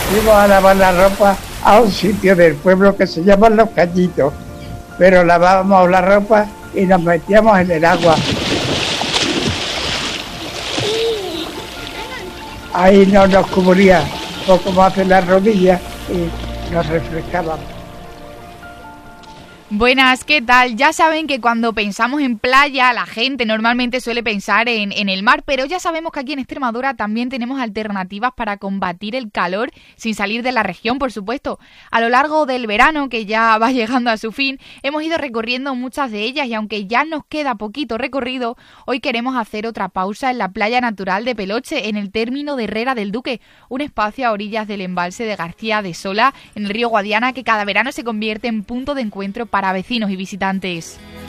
Fuimos a lavar la ropa a un sitio del pueblo que se llama Los Cañitos, pero lavábamos la ropa y nos metíamos en el agua. Ahí no nos cubría poco más de las rodillas y nos refrescábamos. Buenas, ¿qué tal? Ya saben que cuando pensamos en playa, la gente normalmente suele pensar en el mar, pero ya sabemos que aquí en Extremadura también tenemos alternativas para combatir el calor sin salir de la región, por supuesto. A lo largo del verano, que ya va llegando a su fin, hemos ido recorriendo muchas de ellas y aunque ya nos queda poquito recorrido, hoy queremos hacer otra pausa en la playa natural de Peloche, en el término de Herrera del Duque, un espacio a orillas del embalse de García de Sola, en el río Guadiana, que cada verano se convierte en punto de encuentro para vecinos y visitantes.